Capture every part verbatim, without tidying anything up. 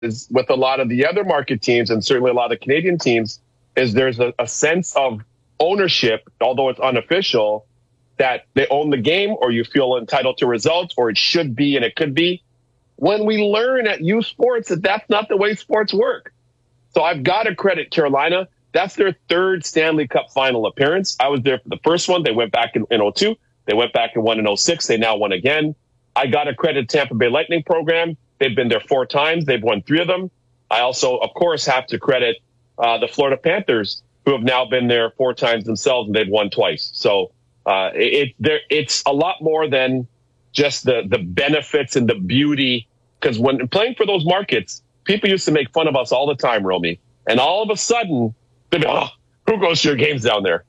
is with a lot of the other market teams and certainly a lot of the Canadian teams is there's a, a sense of ownership, although it's unofficial, that they own the game or you feel entitled to results or it should be and it could be. When we learn at U Sports that that's not the way sports work. So I've got to credit Carolina. That's their third Stanley Cup final appearance. I was there for the first one. They went back in, in oh two. They went back and won in oh six. They now won again. I got to credit Tampa Bay Lightning program. They've been there four times. They've won three of them. I also, of course, have to credit uh, the Florida Panthers, who have now been there four times themselves, and they've won twice. So uh, it, it it's a lot more than just the, the benefits and the beauty. Because when playing for those markets, people used to make fun of us all the time, Romy. And all of a sudden, they'd be, oh, who goes to your games down there?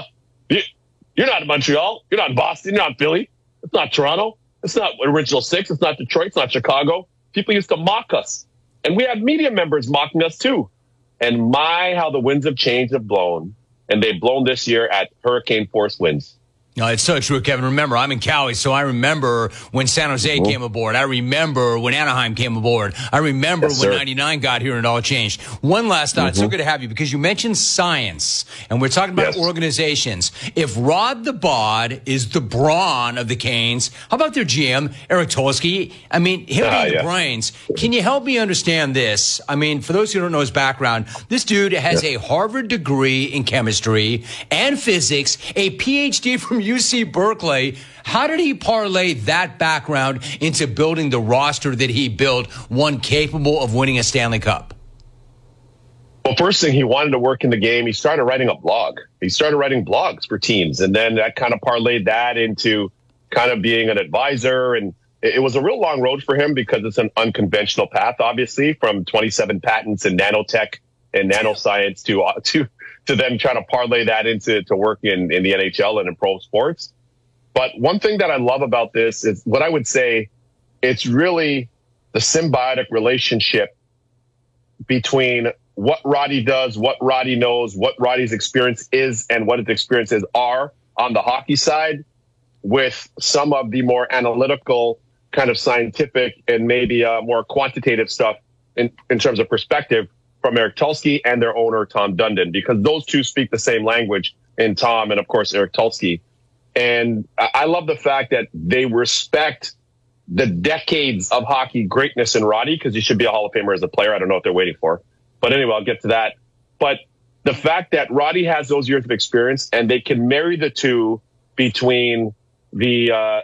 You're not in Montreal. You're not in Boston. You're not in Philly. It's not Toronto. It's not Original Six. It's not Detroit. It's not Chicago. People used to mock us. And we had media members mocking us too. And my, how the winds of change have blown. And they've blown this year at hurricane force winds. No, it's so true, Kevin. Remember, I'm in Cali, so I remember when San Jose mm-hmm. came aboard. I remember when Anaheim came aboard. I remember yes, when sir. ninety-nine got here and it all changed. One last thought. Mm-hmm. It's so good to have you because you mentioned science, and we're talking about yes. organizations. If Rod the Bod is the brawn of the Canes, how about their G M, Eric Tolsky? I mean, him being uh, the yeah. brains. Can you help me understand this? I mean, for those who don't know his background, this dude has yeah. a Harvard degree in chemistry and physics, a P H D from U C Berkeley. How did he parlay that background into building the roster that he built, one capable of winning a Stanley Cup? Well, first thing, he wanted to work in the game. He started writing a blog. He started writing blogs for teams. And then that kind of parlayed that into kind of being an advisor. And it was a real long road for him because it's an unconventional path, obviously, from twenty-seven patents in nanotech and nanoscience to, uh, to, to then trying to parlay that into to work in, in the N H L and in pro sports. But one thing that I love about this is what I would say, it's really the symbiotic relationship between what Roddy does, what Roddy knows, what Roddy's experience is, and what his experiences are on the hockey side with some of the more analytical, kind of scientific and maybe uh, more quantitative stuff in, in terms of perspective from Eric Tulsky and their owner, Tom Dundon, because those two speak the same language in Tom and, of course, Eric Tulsky. And I love the fact that they respect the decades of hockey greatness in Roddy, because he should be a Hall of Famer as a player. I don't know what they're waiting for. But anyway, I'll get to that. But the fact that Roddy has those years of experience and they can marry the two between the uh,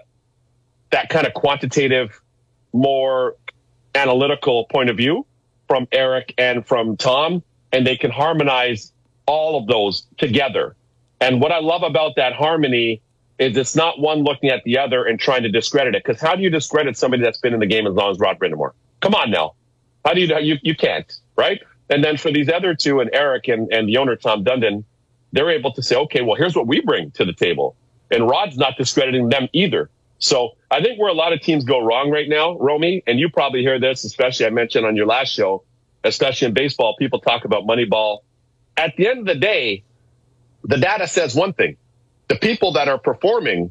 that kind of quantitative, more analytical point of view from Eric and from Tom, and they can harmonize all of those together. And what I love about that harmony is it's not one looking at the other and trying to discredit it. Because how do you discredit somebody that's been in the game as long as Rod Brind'Amour? Come on now. How do you, you, you can't, right? And then for these other two, and Eric and, and the owner, Tom Dundon, they're able to say, okay, well, here's what we bring to the table. And Rod's not discrediting them either. So I think where a lot of teams go wrong right now, Romy, and you probably hear this, especially I mentioned on your last show, especially in baseball, people talk about Moneyball. At the end of the day, the data says one thing. The people that are performing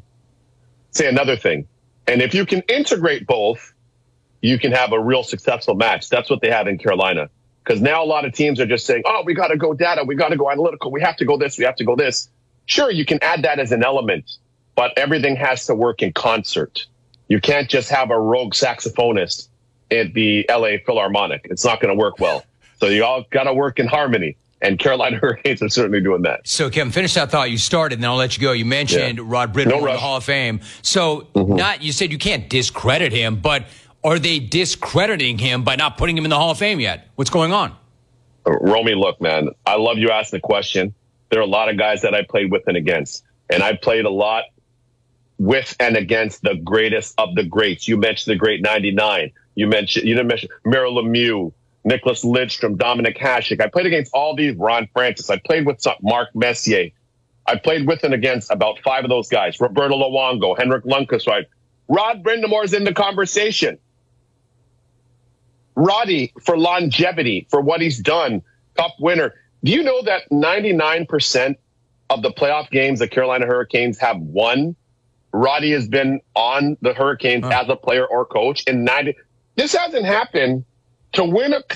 say another thing. And if you can integrate both, you can have a real successful match. That's what they have in Carolina. Because now a lot of teams are just saying, oh, we got to go data. We got to go analytical. We have to go this. We have to go this. Sure, you can add that as an element, but everything has to work in concert. You can't just have a rogue saxophonist at the L A Philharmonic. It's not going to work well. So you all got to work in harmony. And Carolina Hurricanes are certainly doing that. So, Kevin, finish that thought. You started, and then I'll let you go. You mentioned yeah. Rod Brind'Amour no in the Hall of Fame. So, mm-hmm. not you said you can't discredit him, but are they discrediting him by not putting him in the Hall of Fame yet? What's going on? Romy, look, man, I love you asking the question. There are a lot of guys that I played with and against, and I played a lot with and against the greatest of the greats. You mentioned the great ninety-nine. You mentioned you didn't mention Mario Lemieux, Nicholas Lidstrom, Dominic Hasek. I played against all these, Ron Francis. I played with some, Mark Messier. I played with and against about five of those guys. Roberto Luongo, Henrik Lundqvist, right? Rod Brind'Amour's in the conversation. Roddy for longevity, for what he's done, Cup winner. Do you know that ninety-nine percent of the playoff games the Carolina Hurricanes have won, Roddy has been on the Hurricanes huh. as a player or coach? And ninety, this hasn't happened to win a